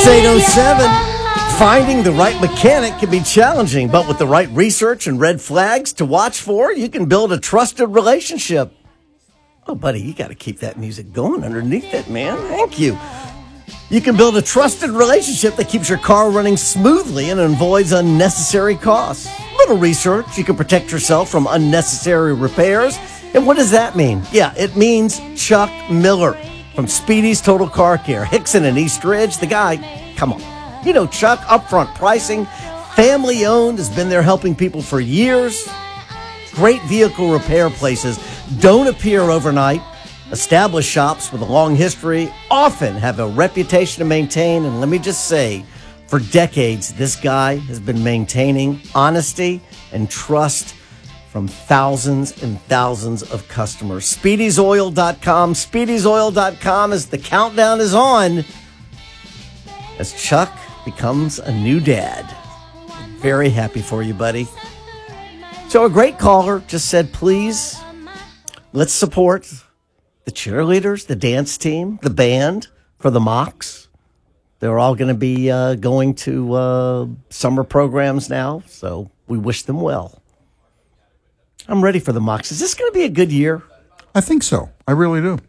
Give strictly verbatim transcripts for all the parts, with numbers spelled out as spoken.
It's eight oh seven. Finding the right mechanic can be challenging, but with the right research and red flags to watch for, you can build a trusted relationship. Oh, buddy, you got to keep that music going underneath it, man. Thank you. You can build a trusted relationship that keeps your car running smoothly and avoids unnecessary costs. Little research, you can protect yourself from unnecessary repairs. And what does that mean? Yeah, it means Chuck Miller from Speedy's Total Car Care, Hickson and East Ridge. The guy, come on. You know Chuck, upfront pricing, family owned, has been there helping people for years. Great vehicle repair places don't appear overnight. Established shops with a long history often have a reputation to maintain. And let me just say, for decades, this guy has been maintaining honesty and trust from thousands and thousands of customers. Speedy's Oil dot com. Speedy's Oil dot com as the countdown is on as Chuck becomes a new dad. Very happy for you, buddy. So a great caller just said, please, let's support the cheerleaders, the dance team, the band for the Mocs. They're all going to be uh, going to uh, summer programs now, so we wish them well. I'm ready for the Mocs. Is this going to be a good year? I think so. I really do.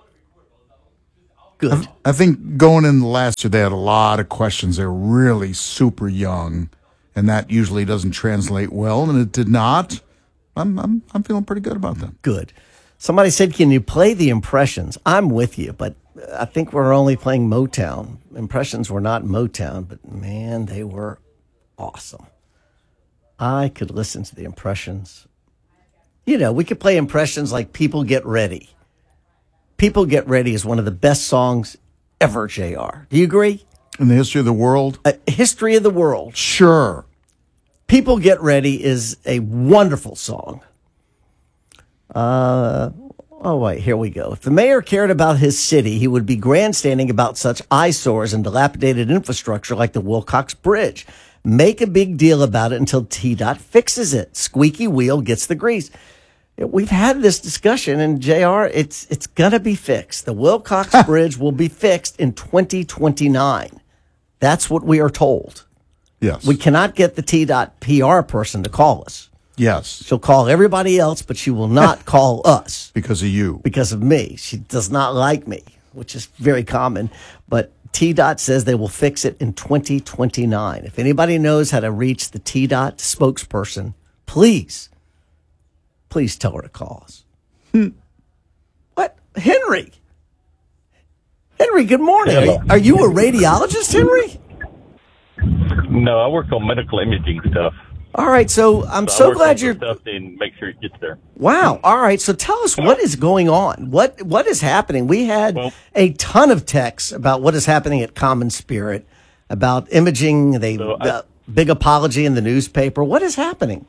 Good. I, th- I think going in the last year, they had a lot of questions. They're really super young, and that usually doesn't translate well, and it did not. I'm I'm I'm feeling pretty good about them. Good. Somebody said, can you play the Impressions? I'm with you, but I think we're only playing Motown. Impressions were not Motown, but man, they were awesome. I could listen to the Impressions. You know, we could play Impressions like People Get Ready. People Get Ready is one of the best songs ever, J R. Do you agree? In the history of the world? A history of the world. Sure. People Get Ready is a wonderful song. Uh, oh, wait, here we go. If the mayor cared about his city, he would be grandstanding about such eyesores and dilapidated infrastructure like the Wilcox Bridge. Make a big deal about it until T DOT fixes it. Squeaky wheel gets the grease. We've had this discussion, and J R, it's it's going to be fixed. The Wilcox Bridge will be fixed in twenty twenty-nine. That's what we are told. Yes. We cannot get the T DOT P R person to call us. Yes. She'll call everybody else, but she will not call us. Because of you. Because of me. She does not like me, which is very common. But T DOT says they will fix it in twenty twenty-nine. If anybody knows how to reach the T DOT spokesperson, please, please tell her to call us. Hmm. What? Henry? Henry, good morning. Hello. Are you a radiologist, Henry? No, I work on medical imaging stuff. All right, so I'm so so I work glad on the you're... stuff and make sure it gets there. Wow. All right. So tell us what is going on. What What is happening? We had Well- a ton of texts about what is happening at Common Spirit, about imaging, the So I- uh, big apology in the newspaper. What is happening?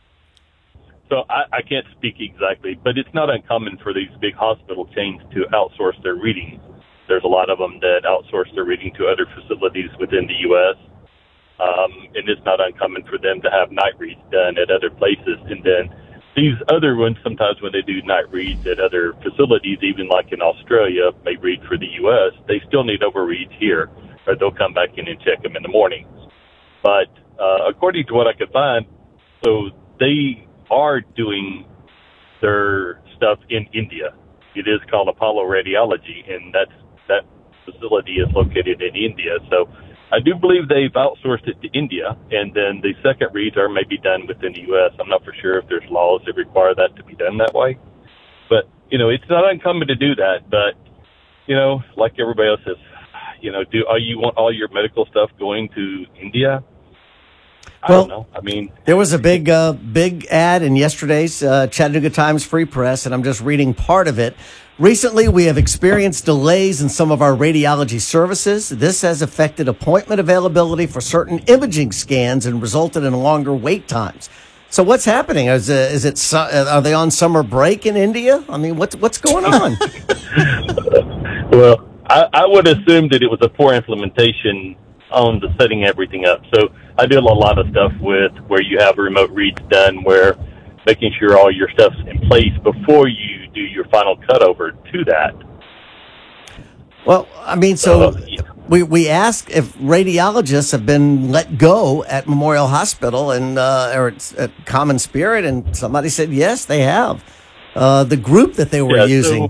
So I, I can't speak exactly, but it's not uncommon for these big hospital chains to outsource their readings. There's a lot of them that outsource their reading to other facilities within the U S Um, and it's not uncommon for them to have night reads done at other places. And then these other ones, sometimes when they do night reads at other facilities, even like in Australia, may read for the U S, they still need overreads here, or they'll come back in and check them in the morning. But uh, according to what I could find, so they are doing their stuff in India. It is called Apollo Radiology, and that's that facility is located in India. So I do believe they've outsourced it to India, and then the second reads are maybe done within the U S. I'm not for sure if there's laws that require that to be done that way. But, you know, it's not uncommon to do that. But, you know, like everybody else says, you know, do are you want all your medical stuff going to India? I Well, don't know. I mean, There was a big, uh, big ad in yesterday's uh, Chattanooga Times Free Press, and I'm just reading part of it. Recently, we have experienced delays in some of our radiology services. This has affected appointment availability for certain imaging scans and resulted in longer wait times. So what's happening? Is, uh, is it, su- are they on summer break in India? I mean, what's, what's going on? well, I, I would assume that it was a poor implementation on the setting everything up. So I do a lot of stuff with where you have remote reads done, where making sure all your stuff's in place before you do your final cutover to that. Well, I mean, so Uh, yeah. we we asked if radiologists have been let go at Memorial Hospital and uh, or at, at Common Spirit, and somebody said yes, they have. Uh, the group that they were Yeah, using. So,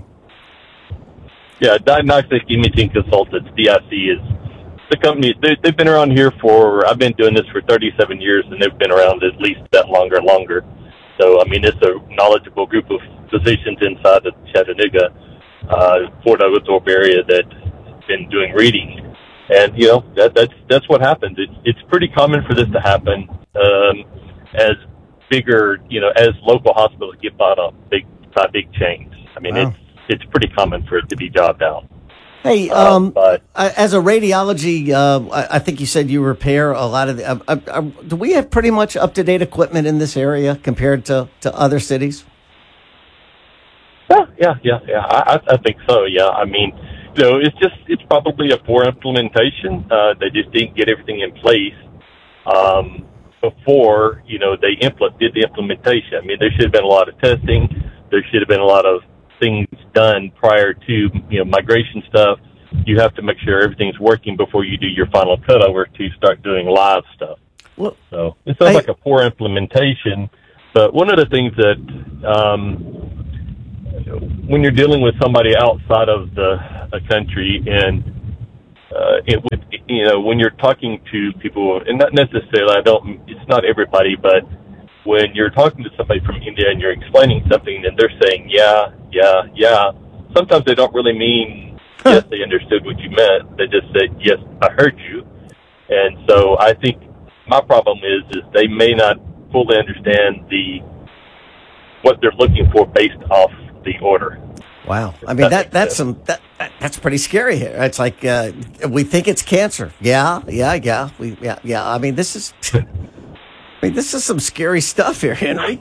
yeah, Diagnostic Imaging Consultants, D I C, is the company. They, they've been around here for, I've been doing this for thirty-seven years, and they've been around at least that longer and longer. So, I mean, it's a knowledgeable group of physicians inside the Chattanooga, uh, Fort Oglethorpe area that's been doing readings. And, you know, that, that's that's what happens. It's, it's pretty common for this to happen um, as bigger, you know, as local hospitals get bought up big, by big chains. I mean, Wow. it's it's pretty common for it to be jobbed out. Hey, Uh, um, but- uh, as a radiology, uh, I, I think you said you repair a lot of the. Uh, uh, uh, do we have pretty much up to date equipment in this area compared to, to other cities? Yeah, yeah, yeah, yeah. I, I I think so. Yeah, I mean, you know, it's just it's probably a poor implementation. Uh, they just didn't get everything in place um, before you know they impl- did the implementation. I mean, there should have been a lot of testing. There should have been a lot of things done prior to you know migration stuff. You have to make sure everything's working before you do your final cutover to start doing live stuff. Well, So it sounds I- like a poor implementation. But one of the things that um, when you're dealing with somebody outside of the a country and uh, it with you know when you're talking to people, and not necessarily I don't it's not everybody, but when you're talking to somebody from India and you're explaining something and they're saying yeah yeah yeah, sometimes they don't really mean yes they understood what you meant. They just said yes I heard you. And so I think my problem is is they may not fully understand the what they're looking for based off the order. wow. I mean that that's some that, that that's pretty scary here. It's like uh, we think it's cancer. Yeah, yeah, yeah. We yeah yeah. I mean this is. I mean this is some scary stuff here, Henry.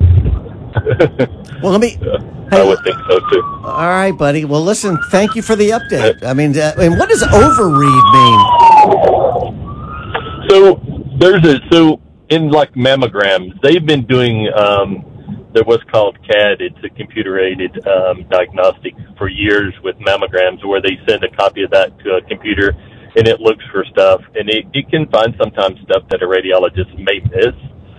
Well, let me. I would think so too. All right, buddy. Well, listen. Thank you for the update. I mean, uh, and what does overread mean? So there's a so in like mammograms, they've been doing um, there what's called C A D. It's a computer-aided um, diagnostic for years with mammograms, where they send a copy of that to a computer and it looks for stuff, and it, it can find sometimes stuff that a radiologist may miss.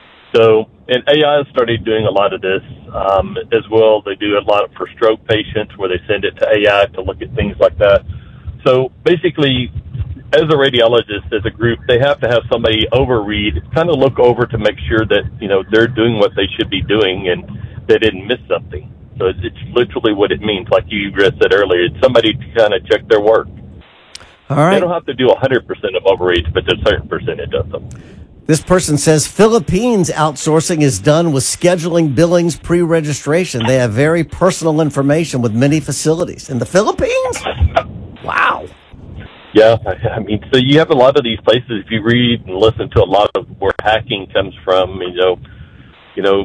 So, and A I has started doing a lot of this um, as well. They do a lot for stroke patients where they send it to A I to look at things like that. So basically, as a radiologist, as a group, they have to have somebody overread, kind of look over to make sure that, you know, they're doing what they should be doing and they didn't miss something. So it's, it's literally what it means. Like you said earlier, it's somebody to kind of check their work. All They right. don't have to do one hundred percent of overreads, but there's a certain percentage of them. This person says Philippines outsourcing is done with scheduling, billings, pre-registration. They have very personal information with many facilities. In the Philippines? Wow. Yeah, I I mean, so you have a lot of these places. If you read and listen to a lot of where hacking comes from, you know, you know,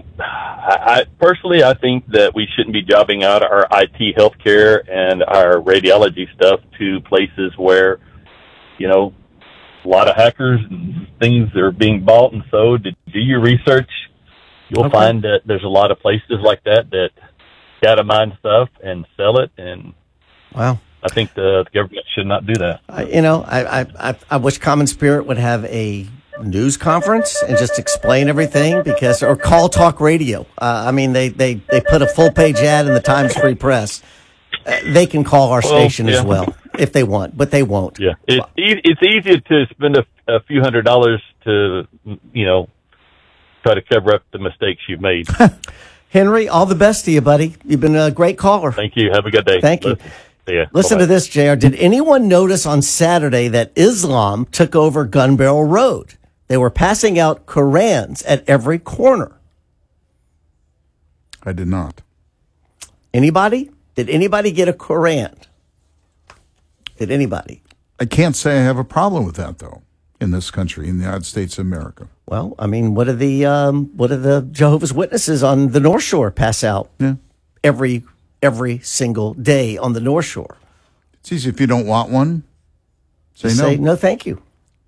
I, I personally I think that we shouldn't be jobbing out our I T healthcare and our radiology stuff to places where, you know, a lot of hackers and things are being bought and sold. Do your research. You'll Okay. find that there's a lot of places like that that data mine stuff and sell it, and Wow. I think the, the government should not do that. I, you know, I, I, I, I wish Common Spirit would have a news conference and just explain everything because, or call talk radio. Uh, I mean, they, they, they put a full page ad in the Times Free Press. Uh, they can call our Well, station as yeah. well if they want, but they won't. Yeah, it's e- it's easier to spend a, a few hundred dollars to, you know, try to cover up the mistakes you've made. Henry, all the best to you, buddy. You've been a great caller. Thank you. Have a good day. Thank you. Listen, see ya. Listen Bye-bye. to this, J R. Did anyone notice on Saturday that Islam took over Gun Barrel Road? They were passing out Korans at every corner. I did not. Anybody? Did anybody get a Koran? Did anybody? I can't say I have a problem with that, though, in this country, in the United States of America. Well, I mean, what do the um, what do the Jehovah's Witnesses on the North Shore pass out Yeah. every every single day on the North Shore? It's easy if you don't want one, say no. Say no, thank you.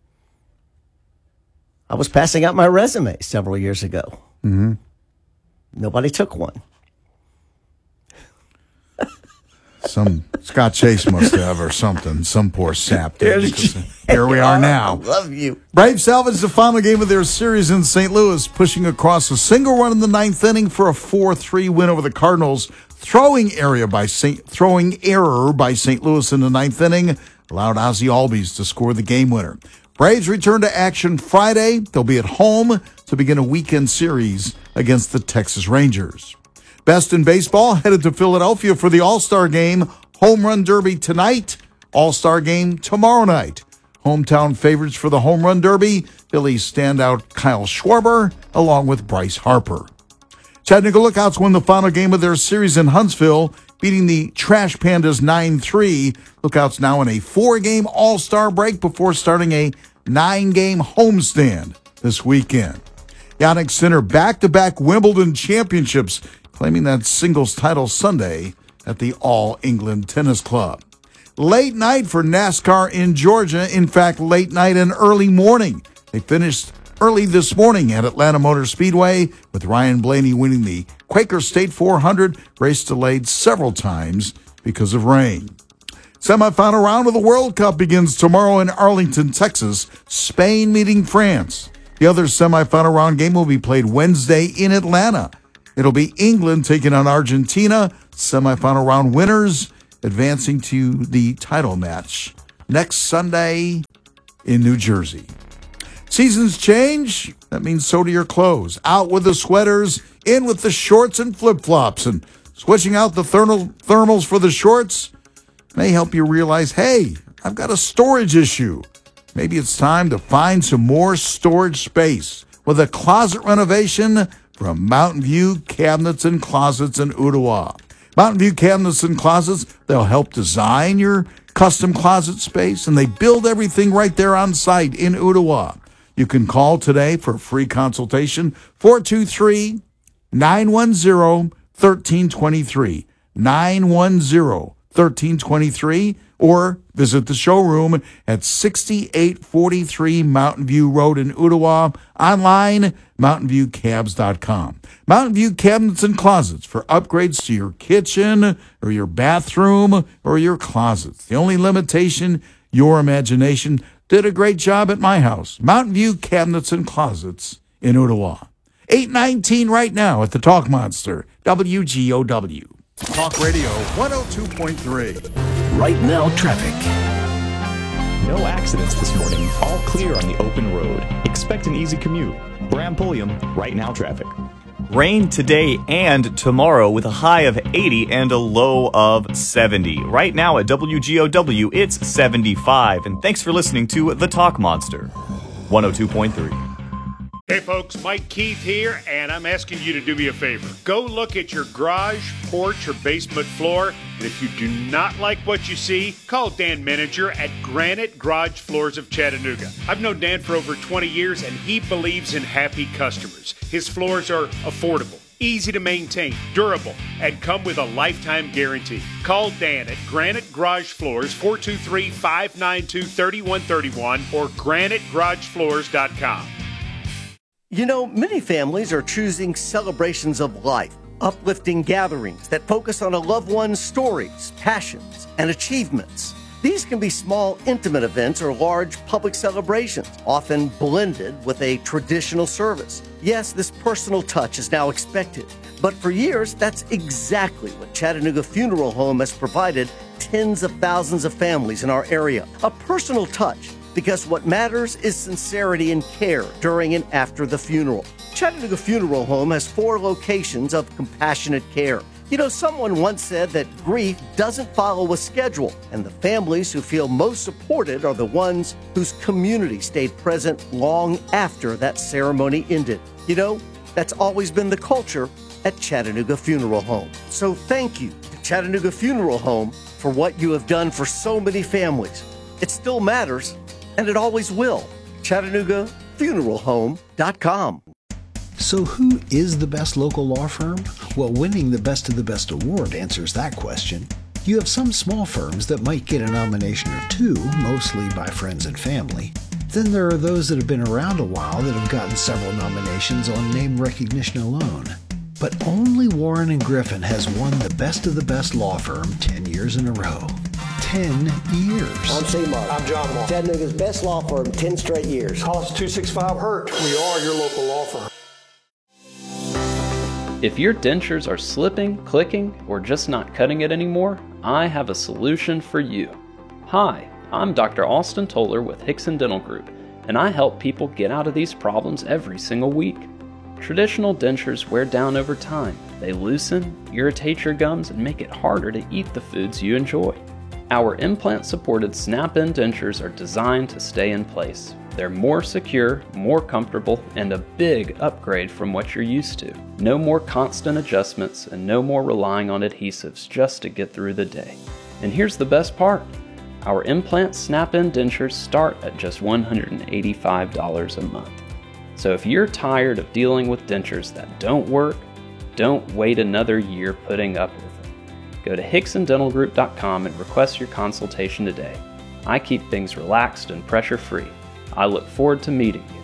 I was passing out my resume several years ago. Mm-hmm. Nobody took one. Some Scott Chase must have, or something. Some poor sap did. Here we are now. Love you. Braves salvaged the final game of their series in Saint Louis, pushing across a single run in the ninth inning for a four three win over the Cardinals. Throwing area by Saint throwing error by Saint Louis in the ninth inning allowed Ozzie Albies to score the game winner. Braves return to action Friday. They'll be at home to begin a weekend series against the Texas Rangers. Best in Baseball headed to Philadelphia for the All-Star Game. Home Run Derby tonight. All-Star Game tomorrow night. Hometown favorites for the Home Run Derby, Phillies standout Kyle Schwarber, along with Bryce Harper. Chattanooga Lookouts won the final game of their series in Huntsville, beating the Trash Pandas nine three. Lookouts now in a four-game All-Star break before starting a nine-game homestand this weekend. Yannick Sinner back-to-back Wimbledon championships, claiming that singles title Sunday at the All England Tennis Club. Late night for NASCAR in Georgia. In fact, late night and early morning. They finished early this morning at Atlanta Motor Speedway with Ryan Blaney winning the Quaker State four hundred. Race delayed several times because of rain. Semifinal round of the World Cup begins tomorrow in Arlington, Texas. Spain meeting France. The other semifinal round game will be played Wednesday in Atlanta. It'll be England taking on Argentina. Semifinal round winners advancing to the title match next Sunday in New Jersey. Seasons change. That means so do your clothes. Out with the sweaters, in with the shorts and flip-flops. And switching out the thermal, thermals for the shorts may help you realize, hey, I've got a storage issue. Maybe it's time to find some more storage space with a closet renovation from Mountain View Cabinets and Closets in Ottawa. Mountain View Cabinets and Closets, they'll help design your custom closet space, and they build everything right there on site in Ottawa. You can call today for a free consultation, four two three, nine one zero, one three two three, nine one zero, one three two three, or visit the showroom at sixty-eight forty-three Mountain View Road in Ottawa. Online, mountain view cabs dot com. Mountain View Cabinets and Closets for upgrades to your kitchen or your bathroom or your closets. The only limitation, your imagination. Did a great job at my house. Mountain View Cabinets and Closets in Ottawa. eight nineteen right now at the Talk Monster, W G O W. Talk Radio one oh two point three. Right now, traffic. No accidents this morning. All clear on the open road. Expect an easy commute. Bram Pulliam, Right Now Traffic. Rain today and tomorrow with a high of eighty and a low of seventy. Right now at W G O W, it's seventy-five. And thanks for listening to The Talk Monster, one oh two point three. Hey folks, Mike Keith here, and I'm asking you to do me a favor. Go look at your garage, porch, or basement floor, and if you do not like what you see, call Dan Menninger at Granite Garage Floors of Chattanooga. I've known Dan for over twenty years, and he believes in happy customers. His floors are affordable, easy to maintain, durable, and come with a lifetime guarantee. Call Dan at Granite Garage Floors, four two three, five nine two, three one three one, or granite garage floors dot com. You know, many families are choosing celebrations of life, uplifting gatherings that focus on a loved one's stories, passions, and achievements. These can be small, intimate events or large public celebrations, often blended with a traditional service. Yes, this personal touch is now expected, but for years, that's exactly what Chattanooga Funeral Home has provided tens of thousands of families in our area. A personal touch, because what matters is sincerity and care during and after the funeral. Chattanooga Funeral Home has four locations of compassionate care. You know, someone once said that grief doesn't follow a schedule, and the families who feel most supported are the ones whose community stayed present long after that ceremony ended. You know, that's always been the culture at Chattanooga Funeral Home. So thank you to Chattanooga Funeral Home for what you have done for so many families. It still matters, and it always will. Chattanooga Funeral Home dot com. So who is the best local law firm? Well, winning the Best of the Best award answers that question. You have some small firms that might get a nomination or two, mostly by friends and family. Then there are those that have been around a while that have gotten several nominations on name recognition alone. But only Warren and Griffin has won the best of the best law firm ten years in a row. ten years. I'm C-Mark. I'm John Moore. Chattanooga's best law firm, ten straight years. Call us two six five hurt. We are your local law firm. If your dentures are slipping, clicking, or just not cutting it anymore, I have a solution for you. Hi, I'm Doctor Austin Toller with Hickson Dental Group, and I help people get out of these problems every single week. Traditional dentures wear down over time. They loosen, irritate your gums, and make it harder to eat the foods you enjoy. Our implant-supported snap-in dentures are designed to stay in place. They're more secure, more comfortable, and a big upgrade from what you're used to. No more constant adjustments and no more relying on adhesives just to get through the day. And here's the best part. Our implant snap-in dentures start at just one hundred eighty-five dollars a month. So if you're tired of dealing with dentures that don't work, don't wait another year putting up with them. Go to hickson dental group dot com and request your consultation today. I keep things relaxed and pressure-free. I look forward to meeting you.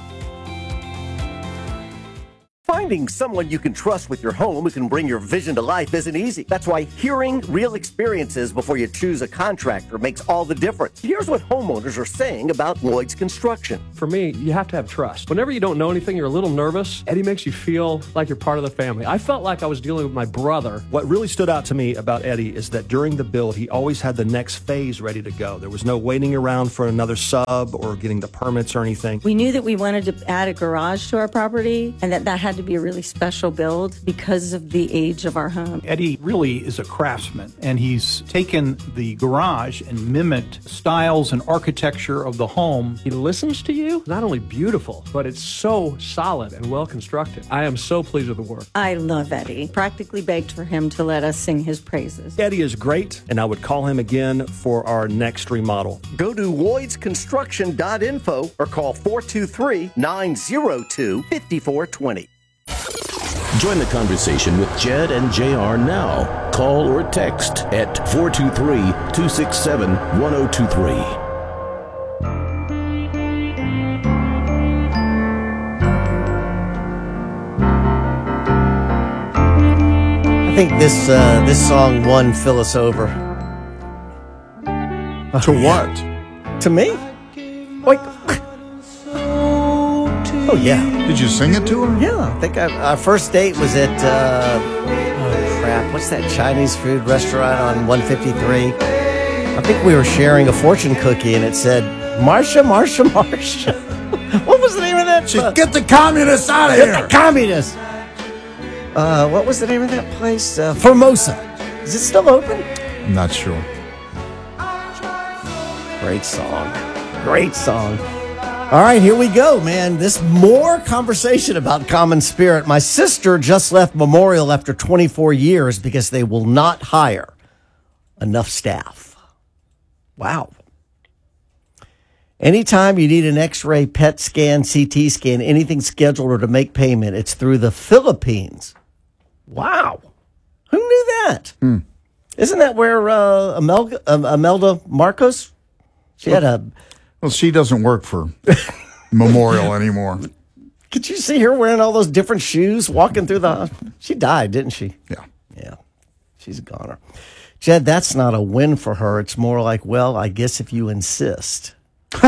Finding someone you can trust with your home who can bring your vision to life isn't easy. That's why hearing real experiences before you choose a contractor makes all the difference. Here's what homeowners are saying about Lloyd's Construction. For me, you have to have trust. Whenever you don't know anything, you're a little nervous. Eddie makes you feel like you're part of the family. I felt like I was dealing with my brother. What really stood out to me about Eddie is that during the build, he always had the next phase ready to go. There was no waiting around for another sub or getting the permits or anything. We knew that we wanted to add a garage to our property and that that had to be a really special build because of the age of our home. Eddie really is a craftsman, and he's taken the garage and mimicked styles and architecture of the home. He listens to you. Not only beautiful, but it's so solid and well constructed. I am so pleased with the work. I love Eddie. Practically begged for him to let us sing his praises. Eddie is great, and I would call him again for our next remodel. Go to lloyds construction dot info or call four two three, nine zero two, five four two zero. Join the conversation with Jed and J R now. Call or text at four two three, two six seven, one zero two three. I think this uh, this song won Phyllis over. To what? To me? Like, oh yeah. Did you sing it to her? Yeah, I think I, our first date was at, uh, oh crap, what's that Chinese food restaurant on one fifty-three? I think we were sharing a fortune cookie and it said, Marsha, Marsha, Marsha. What was the name of that? She, get the communists out of here. Get the communists. Uh, what was the name of that place? Uh, Formosa. Is it still open? I'm not sure. Great song. Great song. All right, here we go, man. This more conversation about common spirit. My sister just left Memorial after twenty-four years because they will not hire enough staff. Wow. Anytime you need an x-ray, P E T scan, C T scan, anything scheduled or to make payment, it's through the Philippines. Wow. Who knew that? Hmm. Isn't that where uh, Imelda, uh, Imelda Marcos? She had a... Well, she doesn't work for Memorial anymore. Could you see her wearing all those different shoes, walking through the... She died, didn't she? Yeah. Yeah. She's a goner. Jed, that's not a win for her. It's more like, well, I guess if you insist.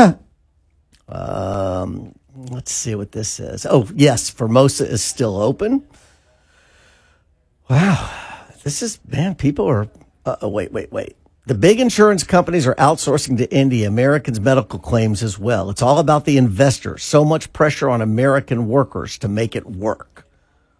um, let's see what this says. Oh, yes, Formosa is still open. Wow. This is, man, people are... Uh, oh, wait, wait, wait. The big insurance companies are outsourcing to India, Americans' medical claims as well. It's all about the investors. So much pressure on American workers to make it work.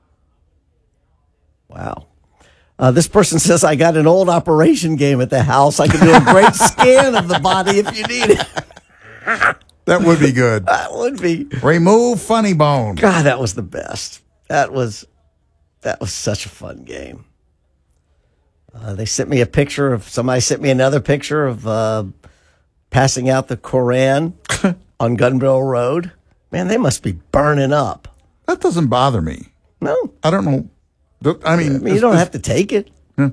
Wow. Uh, this person says, I got an old operation game at the house. I can do a great scan of the body if you need it. That would be good. That would be. Remove funny bone. God, that was the best. That was, that was such a fun game. Uh, they sent me a picture of, somebody sent me another picture of uh, passing out the Koran on Gun Barrel Road. Man, they must be burning up. That doesn't bother me. No. I don't know. I mean, I mean you don't have to take it. Yeah.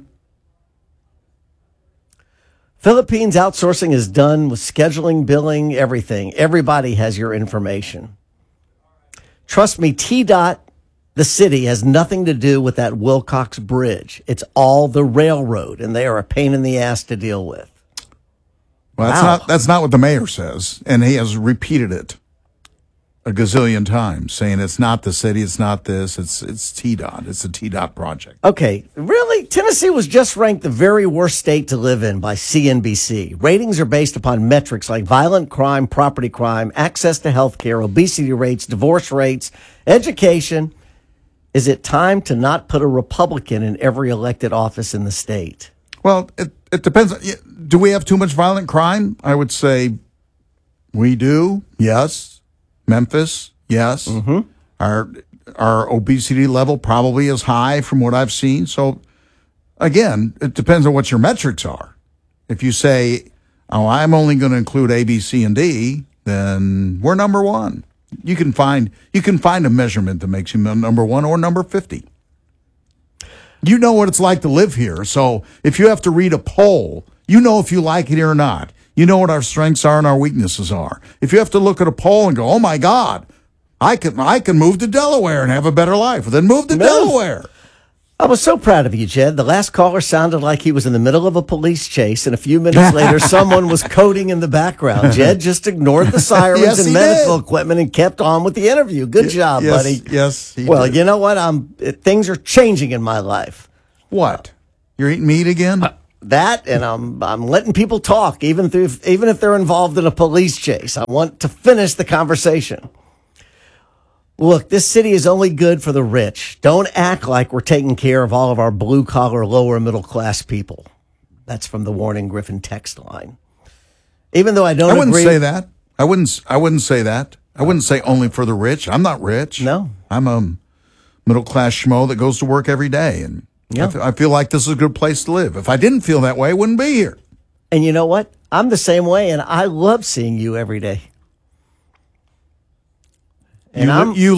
Philippines outsourcing is done with scheduling, billing, everything. Everybody has your information. Trust me, T DOT The city has nothing to do with that Wilcox Bridge. It's all the railroad, and they are a pain in the ass to deal with. Well, that's Wow. not that's not what the mayor says, and he has repeated it a gazillion times, saying it's not the city, it's not this, it's it's T DOT, it's a T DOT project. Okay, really? Tennessee was just ranked the very worst state to live in by C N B C. Ratings are based upon metrics like violent crime, property crime, access to health care, obesity rates, divorce rates, education. Is it time to not put a Republican in every elected office in the state? Well, it, it depends. Do we have too much violent crime? I would say we do, yes. Memphis, yes. Mm-hmm. Our our obesity level probably is high from what I've seen. So, again, it depends on what your metrics are. If you say, oh, I'm only going to include A, B, C, and D, then we're number one. You can find you can find a measurement that makes you number one or number fifty. You know what it's like to live here. So if you have to read a poll, you know if you like it or not. You know what our strengths are and our weaknesses are. If you have to look at a poll and go, oh, my God, I can I can move to Delaware and have a better life, then move to Move. Delaware. I was so proud of you, Jed. The last caller sounded like he was in the middle of a police chase, and a few minutes later, someone was coding in the background. Jed just ignored the sirens Yes, and he medical did. equipment and kept on with the interview. Good job, yes, buddy. Yes. he Well, did. you know what? I'm it, things are changing in my life. What? You're eating meat again? Uh, that, and I'm I'm letting people talk, even through even if they're involved in a police chase. I want to finish the conversation. Look, this city is only good for the rich. Don't act like we're taking care of all of our blue-collar, lower-middle-class people. That's from the Warren Griffin text line. Even though I don't I wouldn't agree... say that. I wouldn't I wouldn't say that. I wouldn't say only for the rich. I'm not rich. No. I'm a middle-class schmo that goes to work every day, and Yeah. I, f- I feel like this is a good place to live. If I didn't feel that way, I wouldn't be here. And you know what? I'm the same way, and I love seeing you every day. And you, I'm... you